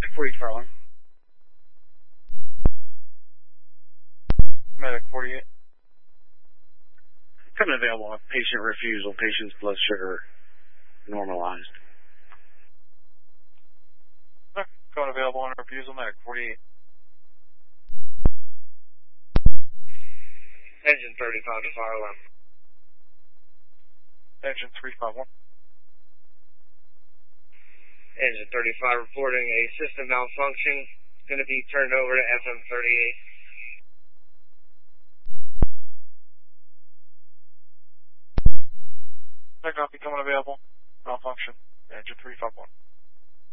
44 alarm. Medic 48. Coming available on patient refusal. Patient's blood sugar normalized. Coming available on refusal. Medic 48. Engine 35 to fire alarm. Engine 351. Engine 35 reporting a system malfunction. Going to be turned over to FM 38. That copy coming available. Malfunction. Engine 351.